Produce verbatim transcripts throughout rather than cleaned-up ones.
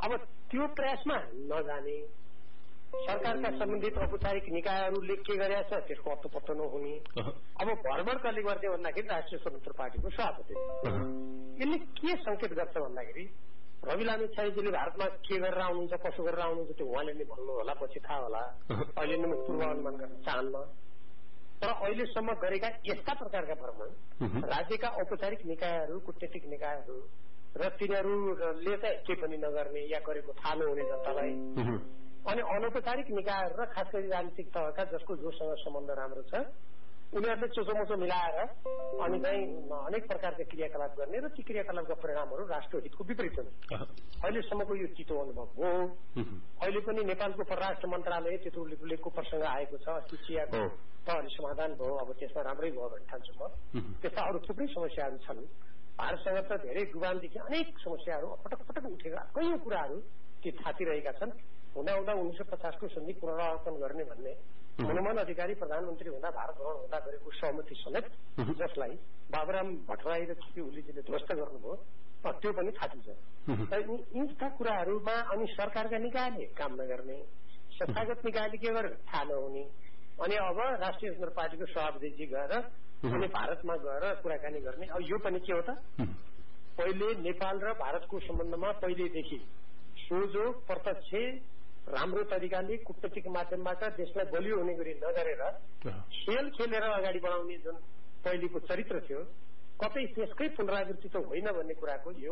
अब त्यो प्रयासमा नजाने सरकारका सम्बन्धित औपचारिक निकायहरूले के गरेका छ त्यसको अत्तो पत्तो नहुने अब भरभर कसले गर्थे भन्दाखेरि राष्ट्रिय स्वतन्त्र पार्टीको सभापति यसले के संकेत गर्छ भन्दाखेरि रवि लामिछानेजीले भारतमा के गरेर आउनुहुन्छ कसो गरेर आउनुहुन्छ त्यो उहाँले नै भन्नु होला पछि थाहा होला अहिले नै म पूर्वानुमान गर्न चाहन्न तर अहिलेसम्म गरेका यस्ता प्रकारका भ्रमण राज्यका औपचारिक निकायहरू कूटनीतिक निकायहरू र तिनीहरूले चाहिँ के पनि नगर्ने या गरेको थाहा नहुने जनतालाई अनि अनौपचारिक निकायहरू र खास गरी राजनीतिक तहका जसको जोसँग सम्बन्ध राम्रो छ उनीहरूले चोचोमोचो मिलाएर अनि चाहिँ अनेक प्रकारका क्रियाकलाप गर्ने र ती क्रियाकलापका परिणामहरू राष्ट्र हितको विपरीत हुने अहिलेसम्मको यो चितो अनुभव हो अहिले पनि नेपालको परराष्ट्र मन्त्रालय त्यत्रो लेखको प्रसंग आएको छ अस्ति चियाको तहले समाधान भयो अब त्यसमा राम्रै भयो भन्ने ठान्छु म त्यस्ता अरू थुप्रै समस्याहरू छन् भारतसँग त धेरै जुबानदेखि अनेक समस्याहरू पटक पटक उठेका कैयौं कुराहरू ती थातिरहेका छन् हुँदा हुँदा उन्नाइस सय पचासको सन्धि पुनरावर्तन गर्ने भन्ने मनमोहन अधिकारी प्रधानमन्त्री हुँदा भारत भ्रमण हुँदा गरेको सहमति समेत जसलाई बाबुराम भट्टराई र केपी ओलीजीले ध्वस्त गर्नुभयो त्यो पनि थाती छ यिनका कुराहरूमा अनि सरकारका निकायले काम नगर्ने संस्थागत निकायले के गर्यो थाहा नहुने अनि अब राष्ट्रिय स्वतन्त्र पार्टीको सभापतिजी गएर अनि भारतमा गएर कुराकानी गर्ने अब यो पनि के हो त पहिले नेपाल र भारतको सम्बन्धमा पहिलेदेखि सोझो प्रत्यक्ष राम्रो तरिकाले कूटनीतिक माध्यमबाट देशलाई बलियो हुने गरी नगरेर खेल खेलेर अगाडि बढाउने जुन पहिलेको चरित्र थियो कतै त्यसकै पुनरावृत्ति त होइन भन्ने कुराको यो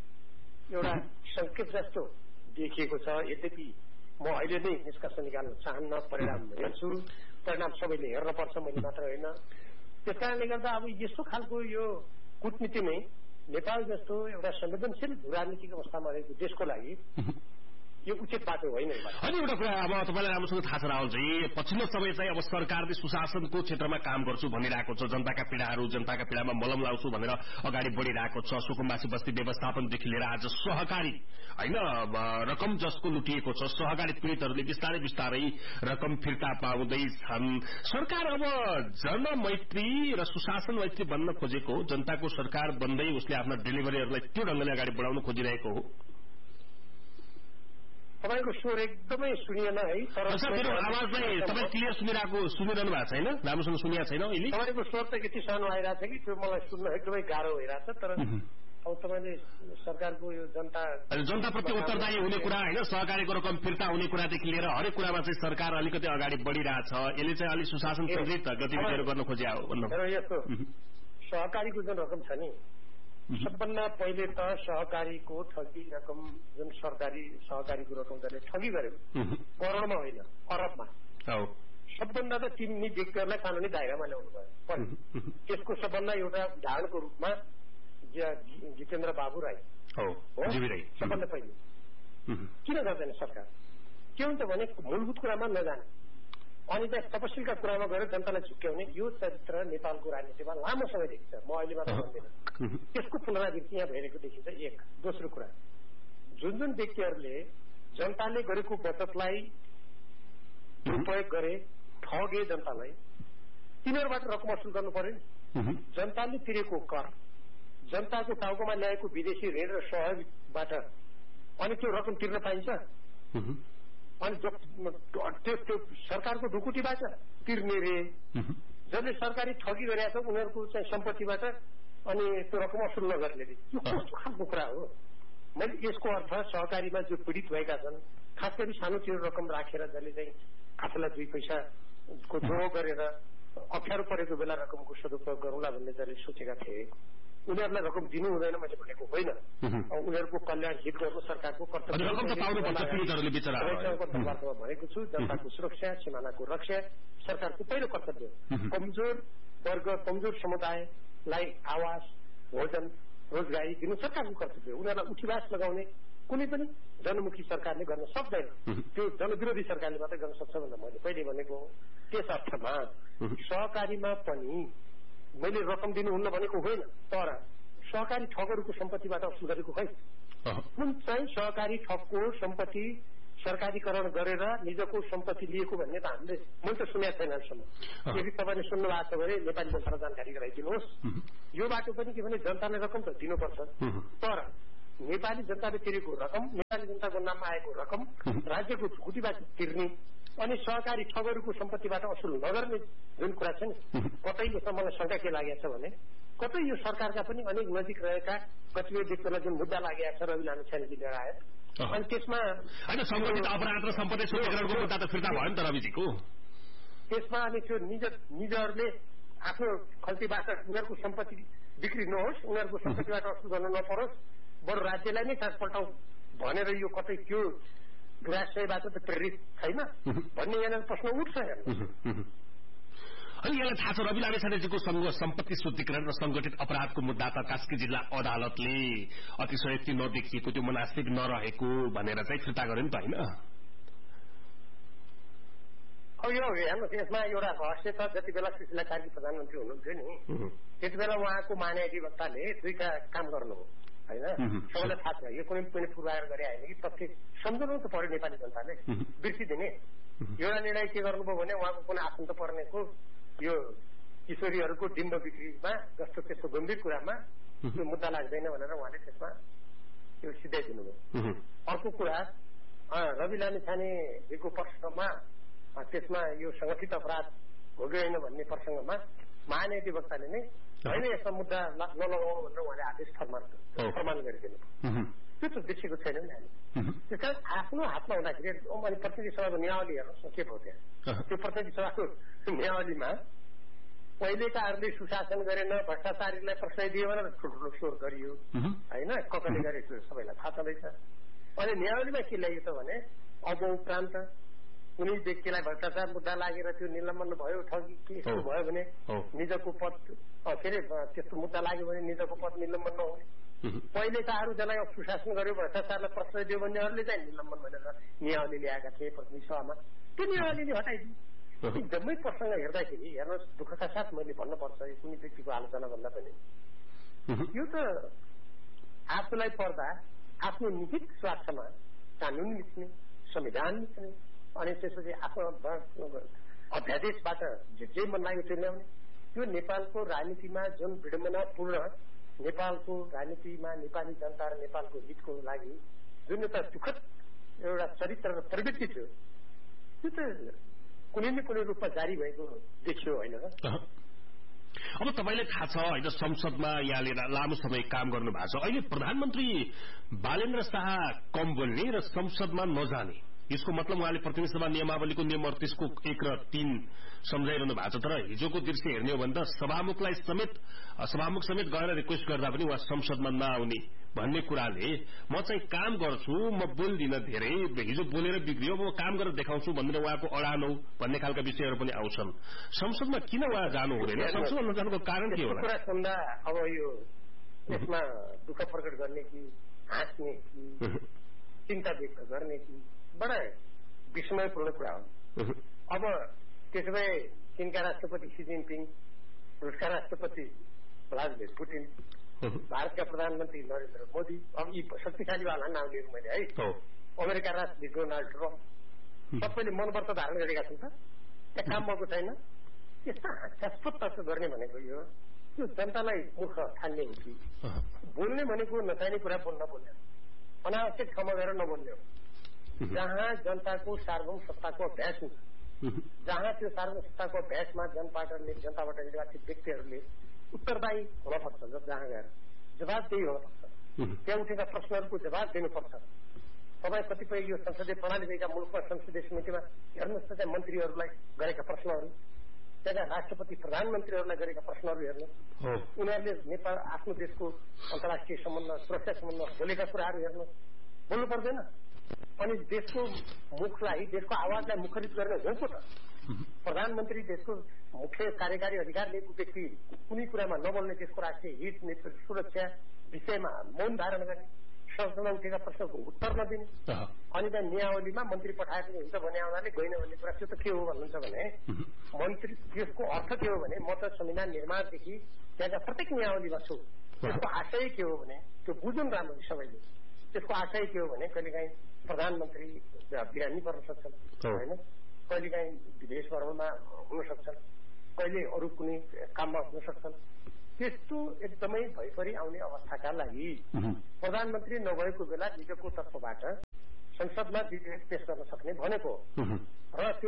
एउटा संकेत जस्तो देखिएको छ यद्यपि म अहिले नै निष्कर्ष निकाल्न चाहन्न परिणाम हेर्छु परिणाम सबैले हेर्न पर्छ मैले मात्र होइन त्यसकारणले गर्दा अब यस्तो खालको यो कूटनीति नै नेपाल जस्तो एउटा संवेदनशील राजनीतिक अवस्थामा रहेको देशको लागि यो उचित बाटो होइन अनि एउटा कुरा अब तपाईलाई राम्रोसँग थाहा छ राहुलजी पछिल्लो समय चाहिँ अब सरकारले सुशासनको क्षेत्रमा काम गर्छु भनिरहेको छ जनताका पीडाहरू जनताका पीडामा मलम लाउँछु भनेर अगाडि बढिरहेको छ सुकुम्बासी बस्ती व्यवस्थापनदेखि लिएर आज सहकारी होइन रकम जसको लुटिएको छ सहकारी पीडितहरूले बिस्तारै बिस्तारै रकम फिर्ता पाउँदैछन् सरकार अब जनमैत्री र सुशासन मैत्री बन्न खोजेको जनताको सरकार बन्दै उसले आफ्ना डेलिभरीहरूलाई त्यो ढंगले अगाडि बढाउन खोजिरहेको हो तपाईको स्वर एकदमै सुनिएन है तर मेरो आवाजलाई तपाईँ क्लियर सुनिरहेको सुनिरहनु भएको छैन राम्रोसँग सुनिएको छैन अहिले तपाईको स्वर त यति सानो आइरहेको छ कि त्यो मलाई सुन्न एकदमै गाह्रो भइरहेको छ तर अब तपाईँले सरकारको यो जनता जनताप्रति उत्तरदायी हुने कुरा होइन सहकारीको रकम फिर्ता हुने कुरादेखि लिएर हरेक कुरामा चाहिँ सरकार अलिकति अगाडि बढिरहेछ यसले चाहिँ अलिक सुशासन केन्द्रित गतिविधिहरू गर्न खोजे हो भन्नु यस्तो सहकारीको जुन रकम छ नि सबभन्दा पहिले त सहकारीको ठगी रकम जुन सरकारी सहकारीको रकम जसले ठगी गर्यो करोडमा होइन अरबमा सबभन्दा त तिनी व्यक्तिहरूलाई कानूनी दायरामा ल्याउनु भयो त्यसको सबभन्दा एउटा उदाहरणको रूपमा जितेन्द्र बाबु राई सबभन्दा पहिले किन गर्दैन सरकार के हुन्छ भने मूलभूत कुरामा नजाने अनि चाहिँ तपसिलका कुरामा गएर जनतालाई झुक्क्याउने यो चरित्र नेपालको राजनीतिमा लामो समयदेखि छ म अहिले मात्र भन्दिनँ त्यसको पुनरावृत्ति यहाँ भइरहेको देखिन्छ एक दोस्रो कुरा जुन जुन व्यक्तिहरूले जनताले गरेको बचतलाई दुरुपयोग गरे ठगे जनतालाई तिनीहरूबाट रकम वसुल गर्नु पर्यो नि जनताले तिरेको कर जनताको टाउकोमा ल्याएको विदेशी ऋण र सहयोगबाट अनि त्यो रकम तिर्न पाइन्छ अनि त्यो त्यो सरकारको ढुकुटीबाट तिर्ने रे जसले सरकारी ठगी गरेका छ उनीहरूको चाहिँ सम्पत्तिबाट अनि त्यो रकम वसुल नगर्ने रे यो कस्तो खालको कुरा हो मैले यसको अर्थ सहकारीमा जो पीडित भएका छन् खास गरी सानोतिनो रकम राखेर जसले चाहिँ आफूलाई दुई पैसाको द्रोह गरेर अप्ठ्यारो परेको बेला रकमको सदुपयोग गरौँला भन्ने जसले सोचेका थिए उनीहरूलाई रकम दिनु हुँदैन मैले भनेको होइन उनीहरूको कल्याण हित गर्नु सरकारको कर्तव्य भनेको छु जनताको सुरक्षा सिमानाको रक्षा सरकारको पहिलो कर्तव्य कमजोर वर्ग कमजोर समुदायलाई आवास भोजन रोजगारी दिनु सरकारको कर्तव्य उनीहरूलाई उठीवास लगाउने कुनै पनि जनमुखी सरकारले गर्न सक्दैन त्यो जनविरोधी सरकारले मात्रै गर्न सक्छ भनेर मैले पहिले भनेको त्यस अर्थमा सहकारीमा पनि मैले रकम दिनुहुन्न भनेको होइन तर सहकारी ठगहरूको सम्पत्तिबाट वसुल गरेको होइन कुन चाहिँ सहकारी ठगको सम्पत्ति सरकारीकरण गरेर निजको सम्पत्ति लिएको भन्ने त हामीले मैले त सुनेको छैन अहिलेसम्म यदि तपाईँले सुन्नु भएको छ भने नेपाली जनतालाई जानकारी गराइदिनुहोस् यो बाटो पनि के भने जनताले रकम त दिनुपर्छ तर नेपाली जनताले तिरेको रकम, नेपाली जनताको नाममा आएको रकम राज्यको झुकुटीबाट तिर्ने अनि सहकारी ठगहरूको सम्पत्तिबाट असुल नगर्ने जुन कुरा छ नि, कतै यसमा मलाई शंका के लागेको छ भने कतै यो सरकारका पनि अनेक नजिक रहेका कतिपय व्यक्तिलाई जुन मुद्दा लागेको छ रवि लामिछानेजीले आयो अनि त्यसमा होइन संगठित अपराध र सम्पत्ति शुद्धिकरणको मुद्दा त फिर्ता भयो नि त रविजीको। त्यसमा अनि त्यो निज निजहरूले आफ्नो खल्तीबाट उनीहरूको सम्पत्ति बिक्री नहोस्, उनीहरूको सम्पत्तिबाट असुल गर्न नपरोस्, बरु राज्यलाई नै चार्ज पल्टाउ भनेर यो कतै त्यो दुराशयबाट त प्रेरित छैन भन्ने यहाँनिर प्रश्न उठ्छ। अनि यसलाई थाहा छ रवि लामिछानेजीको सम्पत्ति शुद्धिकरण र संगठित अपराधको मुद्दा त कास्की जिल्ला अदालतले अतिशयोक्ति नदेखिएको त्यो मनास्तिक नरहेको भनेर चाहिँ फिर्ता गर्यो नि त होइन? अब यो हेर्नुहोस् यसमा एउटा रहस्य छ। जति बेला सुशीला कार्की प्रधानमन्त्री हुनुहुन्थ्यो नि त्यति बेला उहाँको महाधिवक्ताले दुईटा काम गर्नु हो होइन, सबैलाई थाहा छ। यो कुनै पनि पूर्वाग्रह गरे होइन कि तथ्य सम्झाउनु त पर्यो नेपाली जनताले, बिर्सिदिने। एउटा निर्णय के गर्नुभयो भने उहाँको कुनै आफन्त पर्नेको यो किशोरीहरूको डिम्ब बिक्रीमा जस्तो त्यस्तो गम्भीर कुरामा त्यो मुद्दा लाग्दैन भनेर उहाँले त्यसमा त्यो सिधाइदिनुभयो। अर्को कुरा रवि लामिछानेजीको प्रसङ्गमा त्यसमा यो संगठित अपराध हो कि होइन भन्ने प्रसङ्गमा महाधिवक्ताले नै होइन यसमा मुद्दा नलगाउनु भनेर उहाँले आदेश फरमान प्रमाण गरिदिनु। त्यो त देखिएको छैन नि हामी। त्यस कारण आफ्नो हातमा हुँदाखेरि अनि प्रतिनिधि सभाको नियावली हेर्नुहोस् के भयो त्यहाँ। त्यो प्रतिनिधि सभाको नियावलीमा पहिलेकाहरूले सुशासन गरेन, भ्रष्टाचारीलाई प्रश्रय दियो भनेर ठुल्ठुलो स्वर गरियो होइन, कसले गरेको सबैलाई थाहा छँदैछ। अनि नियावलीमा के ल्याइयो त भने अब उपरान्त कुनै व्यक्तिलाई भ्रष्टाचार मुद्दा लागेर त्यो निलम्बन भयो, ठगी के यस्तो भयो भने निजको पद के अरे त्यस्तो मुद्दा लाग्यो भने निजको पद निलम्बन नहुने, पहिलेकाहरू जसलाई सुशासन गर्यो भ्रष्टाचारलाई प्रश्रय दियो भन्नेहरूले चाहिँ निलम्बन भनेर नियावली ल्याएका थिए प्रतिनिधि सभामा, त्यो नियावलीले हटाइदियो। जम्मै प्रसङ्ग हेर्दाखेरि हेर्नुहोस् दुःखका साथ मैले भन्नुपर्छ यो कुनै व्यक्तिको आलोचना भन्दा पनि यो त आफूलाई पर्दा आफ्नो निहित स्वार्थमा कानून मिच्ने, संविधान मिच्ने अनि त्यसपछि आफ्नो अध्यादेशबाट जे जे मन लाग्यो त्यो ल्याउने, त्यो नेपालको राजनीतिमा जुन विडम्बनापूर्ण नेपालको राजनीतिमा नेपाली जनता र नेपालको हितको लागि जुन एउटा दुःखद एउटा चरित्र र प्रवृत्ति थियो त्यो त कुनै न कुनै रूपमा जारी भएको देखियो होइन र। अब तपाईँलाई थाहा छ होइन संसदमा यहाँले लामो समय काम गर्नु भएको छ, अहिले प्रधानमन्त्री बालेन्द्र शाह कम बोल्ने र संसदमा नजाने, यसको मतलब उहाँले प्रतिनिधि सभा नियमावलीको नियम अडतीसको एक र तीन सम्झाइरहनु भएको छ। तर हिजोको दृश्य हेर्ने हो भने त सभामुखलाई समेत सभामुख समेत गएर रिक्वेस्ट गर्दा पनि उहाँ संसदमा नआउने भन्ने कुराले म चाहिँ काम गर्छु, म बोल्दिन धेरै, हिजो बोलेर बिग्रियो, म काम गरेर देखाउँछु भनेर उहाँको अडानो भन्ने खालका विषयहरू पनि आउँछन्। संसदमा किन उहाँ जानु हुँदैन, संसदमा नजानुको कारण के होला? कुरा सुन्दा अब यो यसमा दुःख प्रकट गर्ने कि हाँस्ने कि चिन्ता व्यक्त गर्ने कि बडा विस्मयपूर्ण कुरा हो। अब त्यसो भए चीनका राष्ट्रपति सी जिनपिङ, रुसका राष्ट्रपति भ्लादिमिर पुटिन, भारतका प्रधानमन्त्री नरेन्द्र मोदी, अब यी शक्तिशालीवाला नाम लिएको मैले है, अमेरिका राष्ट्रपति डोनाल्ड ट्रम्प सबैले मनोवर्त धारण गरेका छन् त, त्यहाँ काम भएको छैन। यस्ता हास्यास्पद तर्क गर्ने भनेको यो त्यो जनतालाई मूर्ख ठान्ने हो कि बोल्ने भनेको नचाहिने कुरा बोल्न बोल्ने, अनावश्यक ठाउँमा गएर नबोल्ने हो। जहाँ जनताको सार्वभौम सत्ताको अभ्यास हुन्छ, जहाँ त्यो सार्वभौम सत्ताको अभ्यासमा जनबाट जनताबाट निर्वाचित व्यक्तिहरूले उत्तरदायी हुनपर्छ, जहाँ गएर जवाबदेही हुनपर्छ, त्यहाँ उठेका प्रश्नहरूको जवाब दिनुपर्छ। तपाईँ कतिपय यो संसदीय प्रणाली भएका मुलुकमा संसदीय समितिमा हेर्नुहोस् त त्यहाँ मन्त्रीहरूलाई गरेका प्रश्नहरू, त्यहाँ राष्ट्रपति प्रधानमन्त्रीहरूलाई गरेका प्रश्नहरू हेर्नु, उनीहरूले नेपाल आफ्नो देशको अन्तर्राष्ट्रिय सम्बन्ध सुरक्षा सम्बन्ध बोलेका कुराहरू हेर्नु, बोल्नु पर्दैन। अनि देशको मुखलाई देशको आवाजलाई मुखरित गर्ने हो त प्रधानमन्त्री, देशको मुख्य कार्यकारी अधिकार लिएको व्यक्ति कुनै कुरामा नबोल्ने, देशको राष्ट्रिय हित नेतृत्व सुरक्षा विषयमा मौन धारण गर्ने, संसदमा उठेका प्रश्नको उत्तर नदिने, अनि त्यहाँ नियावलीमा मन्त्री पठाएको हुन्छ भने आउनाले गएन भन्ने कुरा, त्यो त के हो भन्नुहुन्छ भने मन्त्री त्यसको अर्थ के हो भने म त संविधान निर्माणदेखि त्यहाँका प्रत्येक नियावलीमा छु, त्यसको आशय के हो भने त्यो बुझौँ राम्रो सबैले। त्यसको आशय के हो भने कहिलेकाहीँ प्रधानमन्त्री बिरामी पर्न सक्छन् होइन, कहिलेकाहीँ विदेश भ्रमणमा हुन सक्छन्, कहिले अरू कुनै काममा हुन सक्छन्, त्यस्तो एकदमै भइपरि आउने अवस्थाका लागि प्रधानमन्त्री नभएको बेला निजको तर्फबाट संसदमा विधेयक पेश गर्न सक्ने भनेको र त्यो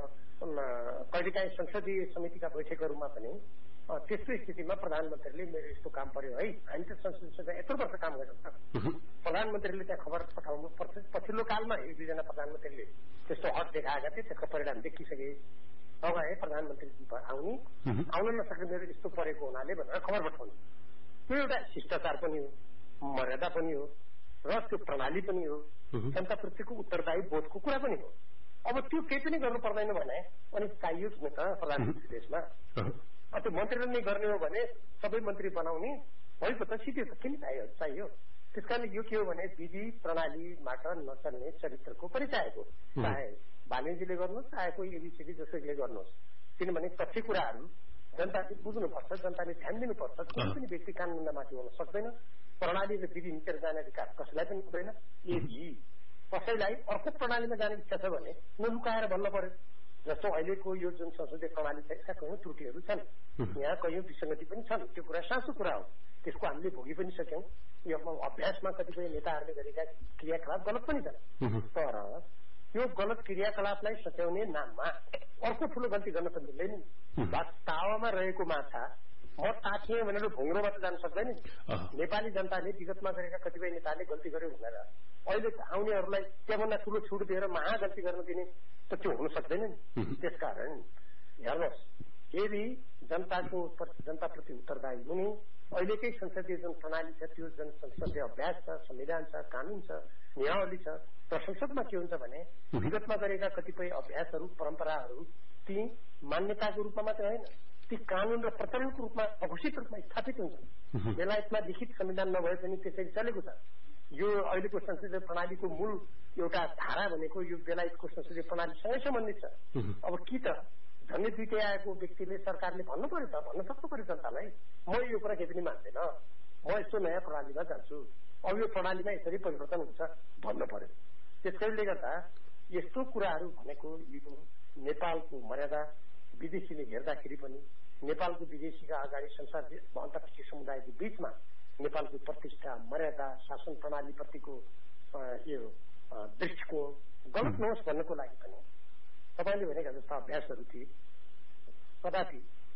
कहिलेकाहीँ संसदीय समितिका बैठकहरूमा पनि त्यस्तो स्थितिमा प्रधानमन्त्रीले मेरो यस्तो काम पर्यो है, हामी त संसदीय समितिमा यत्रो वर्ष काम गरेको प्रधानमन्त्रीले त्यहाँ खबर पठाउनु पर्छ। पछिल्लो कालमा एक दुईजना प्रधानमन्त्रीले त्यस्तो हट देखाएका थिए, त्यसको परिणाम देखिसके। अब है प्रधानमन्त्री आउने आउन नसक्ने मेरो यस्तो परेको हुनाले भनेर खबर पठाउनु, त्यो एउटा शिष्टाचार पनि हो, मर्यादा पनि हो र त्यो प्रणाली पनि हो, जनताप्रतिको उत्तरदायी बोधको कुरा पनि हो। अब त्यो केही पनि गर्नु पर्दैन भने अनि चाहियो न त प्रधानमन्त्री देशमा। त्यो मन्त्रीले नै गर्ने हो भने सबै मन्त्री बनाउने भएको त सिधै त किन चाहियो चाहियो त्यस कारणले यो के हो भने विधि प्रणालीबाट नचल्ने चरित्रको परिचय हो। चाहे बालिनजीले गर्नुहोस्, चाहे कोही एबिसिडी जसैले गर्नुहोस्, किनभने तथ्य कुराहरू जनताले बुझ्नुपर्छ, जनताले ध्यान दिनुपर्छ। कुनै पनि व्यक्ति कानूनमाथि हुन सक्दैन, प्रणालीले विधि निचेर जाने अधिकार कसैलाई पनि हुँदैन। यदि कसैलाई अर्को प्रणालीमा जाने इच्छा छ भने नलुकाएर भन्न पर्यो। जस्तो अहिलेको यो जुन संसदीय प्रणाली छ यसका कयौं त्रुटिहरू छन्, यहाँ कयौं विसङ्गति पनि छन्, त्यो कुरा साँचो कुरा हो, त्यसको हामीले भोगि पनि सक्यौं। यो अभ्यासमा कतिपय नेताहरूले गरेका क्रियाकलाप गलत पनि छन्, तर यो गलत क्रियाकलापलाई सच्याउने नाममा अर्को ठूलो गल्ती गर्न त मिल्दैन। तावामा रहेको माछा म ताकिएँ भनेर भुङ्रोमा त जान सक्दैन। नेपाली जनताले विगतमा गरेका कतिपय नेताले गल्ती गर्यो भनेर अहिले आउनेहरूलाई त्यहाँभन्दा ठूलो छुट दिएर महागल्ती गर्न दिने त त्यो हुन सक्दैन नि। त्यसकारण हेर्नुहोस्, यदि जनताको जनताप्रति उत्तरदायी हुने अहिलेकै संसदीय जुन प्रणाली छ, त्यो जुन संसदीय अभ्यास छ, संविधान छ, कानून छ, नियमावली छ, र संसदमा के हुन्छ भने विगतमा गरेका कतिपय अभ्यासहरू परम्पराहरू ती मान्यताको रूपमा मात्रै होइन, ती कानून र प्रचलनको रूपमा अघोषित रूपमा स्थापित हुन्छ। बेलायतमा लिखित संविधान नभए पनि त्यसरी चलेको छ। यो अहिलेको संसदीय प्रणालीको मूल एउटा धारा भनेको यो बेलायतको संसदीय प्रणालीसँगै सम्बन्धित छ। अब कि त झन्डै दुईटै आएको व्यक्तिले सरकारले भन्नु पर्यो त, भन्न सक्नु पर्यो जनतालाई, म यो कुरा केही पनि मान्दैन, म यस्तो नयाँ प्रणालीमा जान्छु, अब यो प्रणालीमा यसरी परिवर्तन हुन्छ भन्नु पर्यो। त्यसैले गर्दा यस्तो कुराहरू भनेको यो नेपालको मर्यादा विदेशीले हेर्दाखेरि पनि नेपालको विदेशीका अगाडि संसार अन्तर्राष्ट्रिय समुदायको बीचमा नेपालको प्रतिष्ठा, मर्यादा, शासन प्रणालीप्रतिको यो दृष्टिकोण गलत नहोस् भन्नको लागि पनि तपाईँले भनेका जस्ता अभ्यासहरू थिए कदापि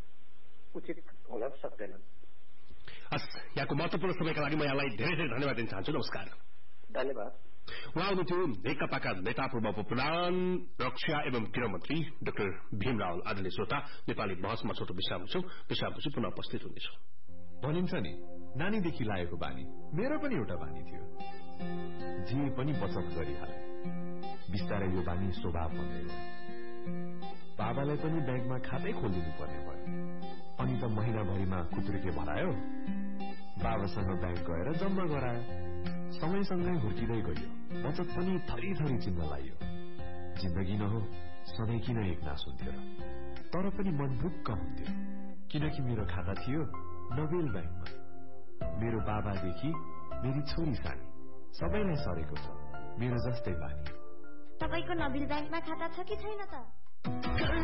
उचित हुन सक्दैनन्। हस्, यहाँको महत्वपूर्ण समयका लागि म यहाँलाई धेरै धेरै धन्यवाद दिन चाहन्छु। नमस्कार। धन्यवाद। उहाँ हुनुहुन्थ्यो नेकपाका नेता पूर्व उपप्रधान रक्षा एवं गृहमन्त्री डाक्टर भीम रावल। आदरणीय श्रोता, नेपाली बहसमा छोटो विश्राम हुन्छौं, विश्रामपछि पुनः उपस्थित हुनेछौं। भनिन्छ नि, नानीदेखि लागेको बानी मेरो पनि एउटा बानी थियो, जे पनि बचत गरिहाले। बिस्तारै यो बानी स्वभाव बन्दै गयो। बाबालाई पनि ब्याङ्कमा खातै खोलिदिनु पर्ने भयो। अनि त महिनाभरिमा खुत्रुके भरायो, बाबासँग ब्याङ्क गएर जम्मा गरायो। समयसँगै हुर्किँदै गयो, बचत पनि थरी थरी चिन्न लाग्यो। जिन्दगी नहो सधैँ किन एक नास हुन्थ्यो र, तर पनि मन ढुक्क हुन्थ्यो, किनकि मेरो खाता थियो नोबेल ब्याङ्कमा। मेरो बाबादेखि मेरी छोरी सानी सबैलाई सरेको छ मेरो जस्तै बानी। तपाईको नोबेल ब्याङ्कमा खाता छ कि छैन त?